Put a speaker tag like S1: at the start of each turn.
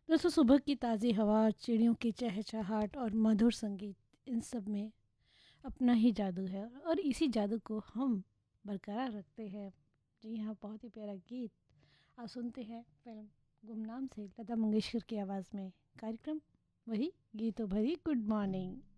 S1: दोस्तों, सुबह की ताज़ी हवा, चिड़ियों की चहचहाट और मधुर संगीत, इन सब में अपना ही जादू है और इसी जादू को हम बरकरार रखते हैं। जी हाँ, बहुत ही प्यारा गीत आप सुनते हैं फिल्म गुमनाम से लता मंगेशकर की आवाज़ में। कार्यक्रम वही गीतों भरी गुड मॉर्निंग।